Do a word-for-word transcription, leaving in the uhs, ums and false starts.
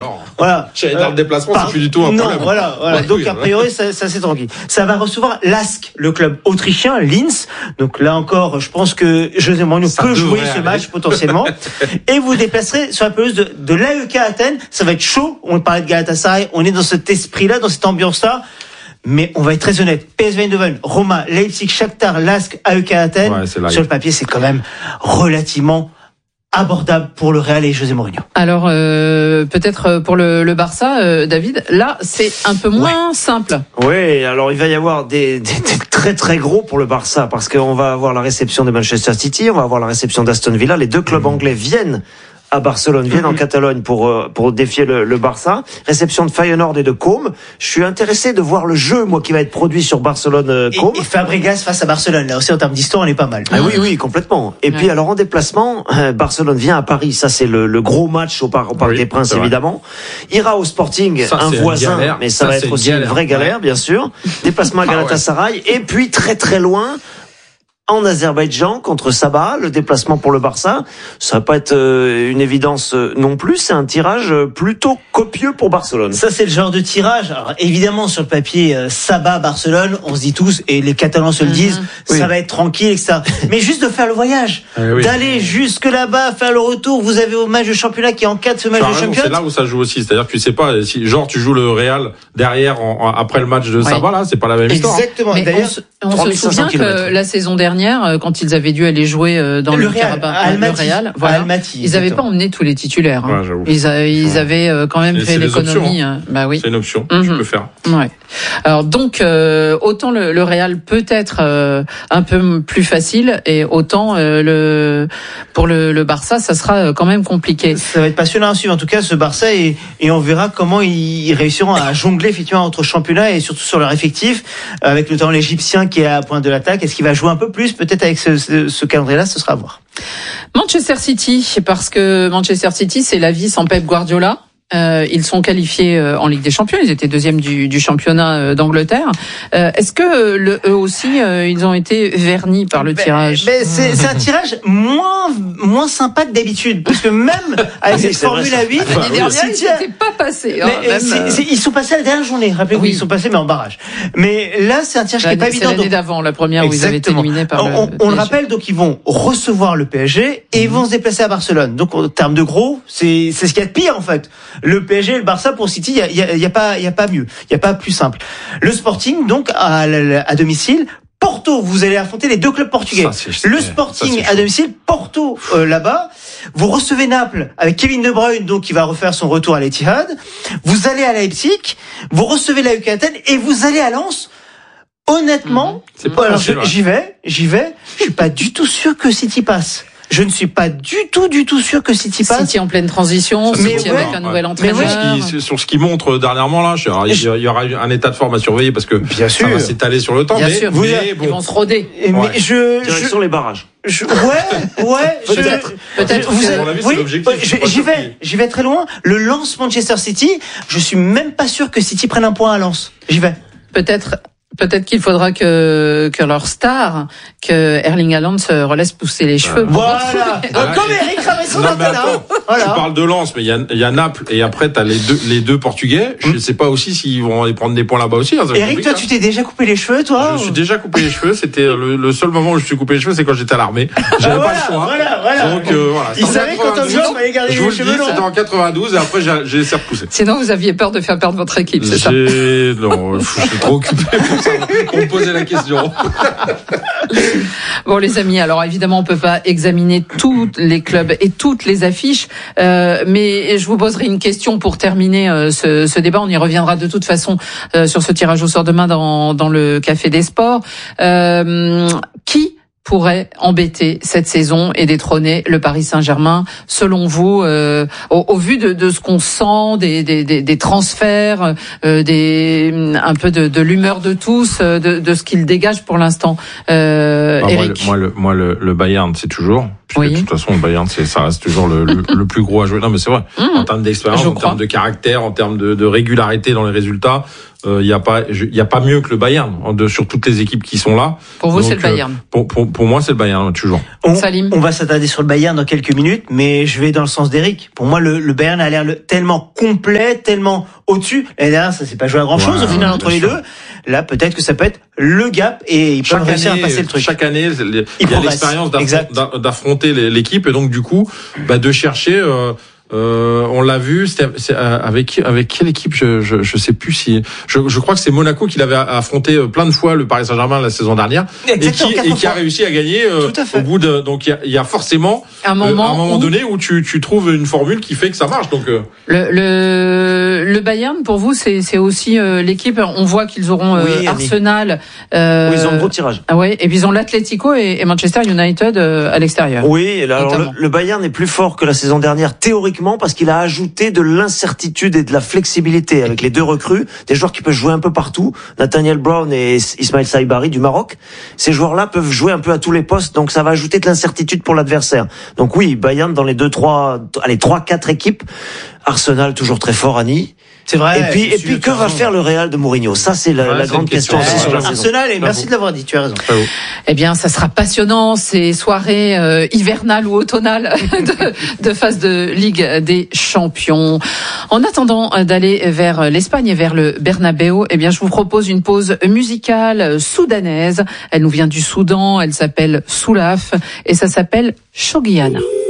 Voilà. J'allais dans le déplacement, Par... c'est plus du tout un non, problème. Non, voilà, voilà. Ouais, donc oui, a priori, ça, ça c'est tranquille. Ça va recevoir l'A S K, le club autrichien, Linz. Donc là encore, je pense que José Mourinho peut jouer ce aller. match potentiellement. Et vous déplacerez sur la pelouse de, de l'A E K Athènes. Ça va être chaud. On parlait de Galatasaray. On est dans cet esprit-là, dans cette ambiance-là. Mais on va être très honnête. P S V Eindhoven, Roma, Leipzig, Shakhtar, L A S K, A E K Athènes. Ouais, sur le papier, c'est quand même relativement abordable pour le Real et José Mourinho. Alors euh, peut-être pour le, le Barça, euh, David, là c'est un peu moins ouais. simple. Oui, alors il va y avoir des, des, des très très gros pour le Barça parce qu'on va avoir la réception de Manchester City, on va avoir la réception d'Aston Villa. Les deux clubs mmh. anglais viennent à Barcelone, viennent mmh. en Catalogne pour pour défier le, le Barça. Réception de Feyenoord et de Côme. Je suis intéressé de voir le jeu, moi, qui va être produit sur Barcelone-Côme. Et, et Fabregas face à Barcelone. Là aussi, en termes d'histoire, on est pas mal. Ah oui, oui, complètement. Et ouais. puis, alors, en déplacement, Barcelone vient à Paris. Ça, c'est le, le gros match au, par, au Parc oui, des Princes, évidemment. Ira au Sporting, ça, un voisin, mais ça, ça va être aussi une, une vraie galère, ouais. bien sûr. Déplacement à Galatasaray. Ah ouais. Et puis, très, très loin, en Azerbaïdjan contre Sabah, le déplacement pour le Barça, ça va pas être une évidence non plus, c'est un tirage plutôt copieux pour Barcelone. Ça c'est le genre de tirage. Alors évidemment sur le papier Sabah Barcelone, on se dit tous et les Catalans se le disent, mmh. ça oui. va être tranquille et cetera. Mais juste de faire le voyage, eh oui. d'aller jusque là-bas, faire le retour, vous avez au match de championnat qui encadre ce match de championnat. C'est là où ça joue aussi, c'est-à-dire que tu sais pas si genre tu joues le Real derrière en, en, après le match de Sabah oui. là, c'est pas la même histoire. Exactement. Mais d'ailleurs, on, on se souvient que la saison dernière, quand ils avaient dû aller jouer dans le, le Karabakh, le Real, voilà, Almaty, ils n'avaient pas emmené tous les titulaires. Hein. Ouais, ils, a, ils avaient quand même et fait l'économie. Hein. Bah oui. C'est une option. Mm-hmm. Je peux faire. Ouais. Alors donc euh, autant le, le Real peut être euh, un peu plus facile et autant euh, le pour le, le Barça ça sera quand même compliqué. Ça va être passionnant à suivre en tout cas ce Barça et, et on verra comment ils réussiront à jongler effectivement entre championnats et surtout sur leur effectif avec notamment l'Égyptien qui est à la pointe de l'attaque. Est-ce qu'il va jouer un peu plus peut-être avec ce, ce, ce calendrier-là, ce sera à voir. Manchester City, parce que Manchester City, c'est la vie sans Pep Guardiola. Euh, ils sont qualifiés euh, en Ligue des Champions. Ils étaient deuxième du, du championnat euh, d'Angleterre. Euh, est-ce que le, eux aussi, euh, ils ont été vernis par le ben, tirage ben c'est, c'est un tirage moins moins sympa que d'habitude, parce que même avec cette Formule huit, l'année dernière, ils n'étaient pas passés. Hein, même, c'est, c'est, ils sont passés à la dernière journée. Rappelez-vous, oui. ils sont passés mais en barrage. Mais là, c'est un tirage l'année, qui est pas évident. C'est l'année donc, d'avant, la première où ils avaient été éliminés par on, le. On, on le rappelle, donc ils vont recevoir le P S G et ils vont se déplacer à Barcelone. Donc en termes de gros, c'est c'est ce qu'il y a de pire en fait. Le P S G et le Barça. Ça pour City, il y a, y a pas, il y a pas mieux, il y a pas plus simple. Le Sporting donc à, à domicile. Porto, vous allez affronter les deux clubs portugais. Ça, c'est, le Sporting ça, à domicile, Porto euh, là-bas. Vous recevez Naples avec Kevin De Bruyne, donc qui va refaire son retour à l'Etihad. Vous allez à Leipzig, vous recevez l'A E K Athènes et vous allez à Lens. Honnêtement, mmh. c'est pas alors, je, j'y vais, j'y vais. Je suis pas du tout sûr que City passe. Je ne suis pas du tout, du tout sûr que City passe. City en pleine transition, ça, City ouais, avec un nouvel ouais. entraîneur. Mais ouais. Sur ce qui montre dernièrement là, il y aura un état de forme à surveiller parce que bien ça sûr. va s'étaler sur le temps. Bien mais, sûr, mais, mais bon. Ils vont se roder. Ouais. Mais je, Direction je, les barrages. Je, ouais, ouais. Peut-être. Je, Peut-être. Vous à mon avis, oui, c'est l'objectif. J'y vais, j'y vais très loin. Le Lens Manchester City, je suis même pas sûr que City prenne un point à Lens. J'y vais. Peut-être. Peut-être qu'il faudra que que leur star, que Erling Haaland se relaisse pousser les cheveux. Voilà. voilà. Comme Eric Ramesson maintenant. Voilà. Tu parles de Lens, mais il y a il y a Naples et après t'as les deux les deux Portugais. Je sais pas aussi s'ils vont aller prendre des points là-bas aussi. Hein, Eric, toi, tu t'es déjà coupé les cheveux, toi? Je me suis déjà coupé les cheveux. C'était le, le seul moment où je me suis coupé les cheveux, c'est quand j'étais à l'armée. J'avais ah, pas voilà, le choix. Voilà, voilà. Donc euh, voilà. Il savait quand on joue, fallait garder les cheveux longs. C'était en quatre-vingt-douze et après j'ai, j'ai laissé repousser. Sinon, vous aviez peur de faire perdre votre équipe, c'est ça? Non, je suis trop occupé pour ça. On me posait la question. Bon, les amis, alors évidemment, on peut pas examiner tous les clubs et toutes les affiches, euh, mais je vous poserai une question pour terminer euh, ce, ce débat. On y reviendra de toute façon euh, sur ce tirage au sort demain dans, dans le Café des Sports. Euh, qui pourrait embêter cette saison et détrôner le Paris Saint-Germain, selon vous, euh, au, au vu de, de ce qu'on sent, des, des, des, des transferts, euh, des, un peu de, de l'humeur de tous, de, de ce qu'il dégage pour l'instant, euh, bah, Eric. Moi, le, moi, le, moi le, le Bayern, c'est toujours. Oui. De toute façon, le Bayern, c'est, ça reste toujours le, le, le plus gros à jouer. Non, mais c'est vrai. Mmh. En termes d'expérience, en termes de caractère, en termes de, de régularité dans les résultats, il euh, y a pas, il y a pas mieux que le Bayern de, sur toutes les équipes qui sont là. Pour vous, donc, c'est le Bayern. Euh, pour, pour, pour moi, c'est le Bayern toujours. On, Salim. On va s'attarder sur le Bayern dans quelques minutes, mais je vais dans le sens d'Eric. Pour moi, le, le Bayern a l'air le, tellement complet, tellement au-dessus. L'année dernière, ça s'est pas joué à grand chose ouais, au final entre les sûr. deux. Là, peut-être que ça peut être le gap et ils peuvent réussir à passer le truc. Chaque année, il y a l'expérience d'affronter, d'affronter l'équipe et donc du coup, bah, de chercher. Euh, Euh, on l'a vu, c'était c'est avec avec quelle équipe je je je sais plus si je je crois que c'est Monaco qui l'avait affronté plein de fois le Paris Saint-Germain la saison dernière et qui et qui a réussi à gagner euh, à au bout de donc il y a il y a forcément un moment, euh, un moment où... donné où tu tu trouves une formule qui fait que ça marche donc euh... le le le Bayern pour vous c'est c'est aussi euh, l'équipe on voit qu'ils auront euh, oui, Arsenal euh, oui, ils ont un gros tirage. Ah ouais et puis ils ont l'Atlético et, et Manchester United euh, à l'extérieur. Oui, là, alors le, le Bayern est plus fort que la saison dernière théoriquement parce qu'il a ajouté de l'incertitude et de la flexibilité avec les deux recrues, des joueurs qui peuvent jouer un peu partout, Nathaniel Brown et Ismaël Saïbari du Maroc. Ces joueurs-là peuvent jouer un peu à tous les postes, donc ça va ajouter de l'incertitude pour l'adversaire. Donc oui, Bayern dans les deux, trois, allez, trois, quatre équipes. Arsenal toujours très fort, Annie. C'est vrai. Et puis, et puis, que va faire le Real de Mourinho? Ça, c'est la, ouais, la grande question, question aussi sur la Arsenal, saison. et merci de l'avoir dit, tu as raison. Eh bien, ça sera passionnant, ces soirées euh, hivernales ou automnales de, de phase de Ligue des Champions. En attendant d'aller vers l'Espagne et vers le Bernabéu, eh bien, je vous propose une pause musicale soudanaise. Elle nous vient du Soudan, elle s'appelle Soulaf et ça s'appelle Shogiana.